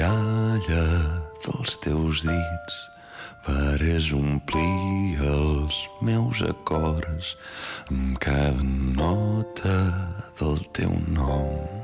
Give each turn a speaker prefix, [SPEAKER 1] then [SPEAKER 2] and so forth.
[SPEAKER 1] rialla dels teus dits parés omplir els meus acords amb cada nota del teu nom.